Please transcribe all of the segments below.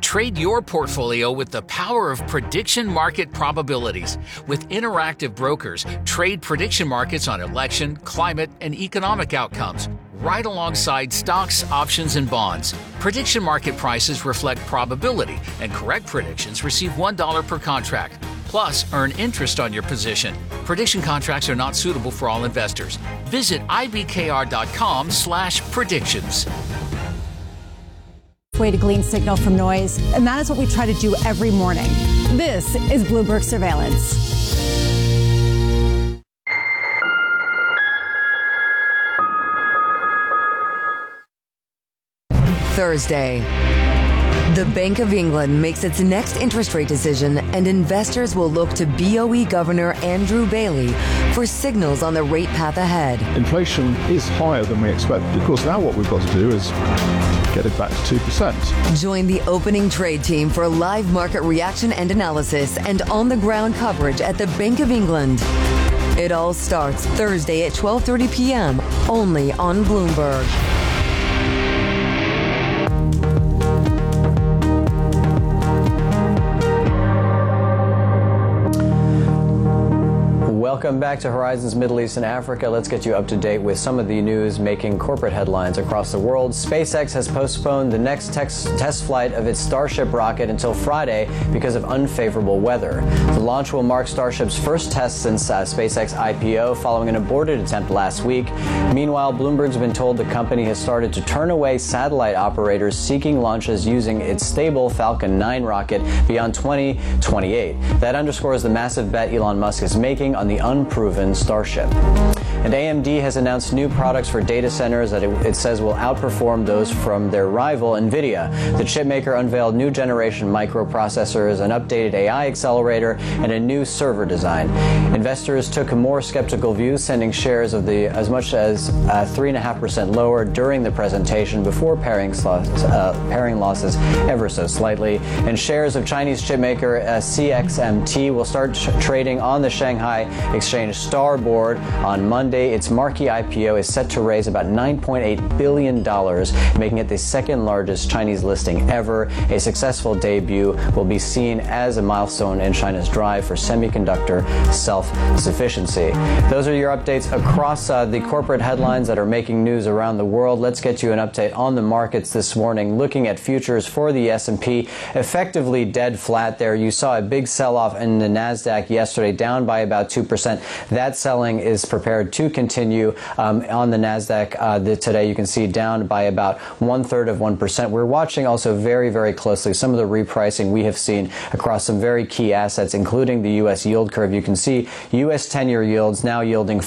Trade your portfolio with the power of prediction market probabilities. With interactive brokers, trade prediction markets on election, climate, and economic outcomes, right alongside stocks, options, and bonds. Prediction market prices reflect probability, and correct predictions receive $1 per contract. Plus, earn interest on your position. Prediction contracts are not suitable for all investors. Visit ibkr.com/predictions. Way to glean signal from noise, and that is what we try to do every morning. This is Bloomberg Surveillance. Thursday. The Bank of England makes its next interest rate decision, and investors will look to BOE Governor Andrew Bailey for signals on the rate path ahead. Inflation is higher than we expected. Of course, now what we've got to do is get it back to 2%. Join the opening trade team for live market reaction and analysis and on-the-ground coverage at the Bank of England. It all starts Thursday at 12:30 p.m. only on Bloomberg. Welcome back to Horizons Middle East and Africa. Let's get you up to date with some of the news making corporate headlines across the world. SpaceX has postponed the next test flight of its Starship rocket until Friday because of unfavorable weather. The launch will mark Starship's first test since SpaceX IPO following an aborted attempt last week. Meanwhile, Bloomberg's been told the company has started to turn away satellite operators seeking launches using its stable Falcon 9 rocket beyond 2028. That underscores the massive bet Elon Musk is making on the unproven Starship. And AMD has announced new products for data centers that it says will outperform those from their rival NVIDIA. The chipmaker unveiled new generation microprocessors, an updated AI accelerator, and a new server design. Investors took a more skeptical view, sending shares of as much as 3.5% lower during the presentation before paring losses ever so slightly. And shares of Chinese chipmaker CXMT will start trading on the Shanghai Exchange Star Board on Monday. Its marquee IPO is set to raise about $9.8 billion, making it the second largest Chinese listing ever. A successful debut will be seen as a milestone in China's drive for semiconductor self-sufficiency. Those are your updates across the corporate headlines that are making news around the world. Let's get you an update on the markets this morning. Looking at futures for the S&P, effectively dead flat there. You saw a big sell-off in the NASDAQ yesterday, down by about 2%. That selling is prepared to continue on the NASDAQ today. You can see down by about 1/3%. We're watching also very, very closely some of the repricing we have seen across some very key assets, including the U.S. yield curve. You can see U.S. 10-year yields now yielding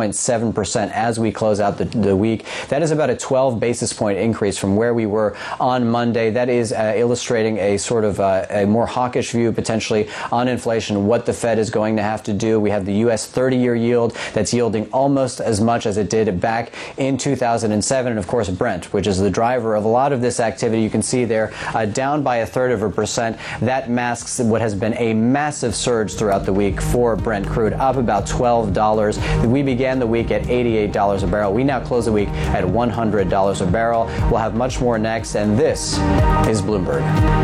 4.7% as we close out the week. That is about a 12 basis point increase from where we were on Monday. That is illustrating a sort of a more hawkish view potentially on inflation, what the Fed is going to have to do. We have the U.S. 30-year yield that's yielding almost as much as it did back in 2007. And of course, Brent, which is the driver of a lot of this activity, you can see there down by 1/3%. That masks what has been a massive surge throughout the week for Brent crude, up about $12. We began the week at $88 a barrel. We now close the week at $100 a barrel. We'll have much more next, and this is Bloomberg.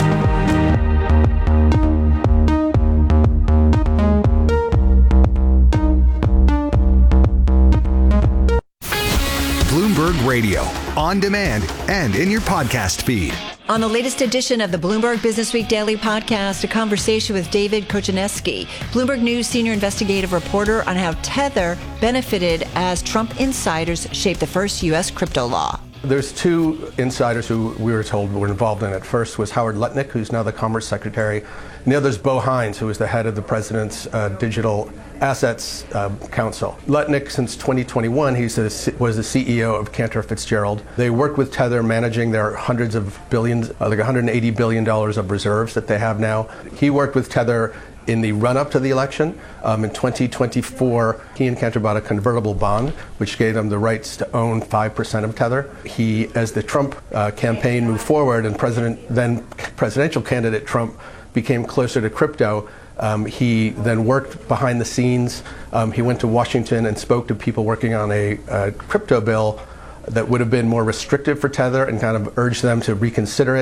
Bloomberg Radio, on demand and in your podcast feed. On the latest edition of the Bloomberg Businessweek Daily Podcast, a conversation with David Kochaneski, Bloomberg News senior investigative reporter, on how Tether benefited as Trump insiders shaped the first U.S. crypto law. There's two insiders who we were told were involved in it. First was Howard Lutnick, who's now the Commerce Secretary. And the other is Bo Hines, who is the head of the president's Digital Assets Council. Lutnick, since 2021, was the CEO of Cantor Fitzgerald. They worked with Tether managing their hundreds of billions, like $180 billion of reserves that they have now. He worked with Tether in the run-up to the election. In 2024, he and Cantor bought a convertible bond, which gave them the rights to own 5% of Tether. He, as the Trump campaign moved forward and then presidential candidate Trump became closer to crypto, he then worked behind the scenes. He went to Washington and spoke to people working on a crypto bill that would have been more restrictive for Tether and kind of urged them to reconsider it.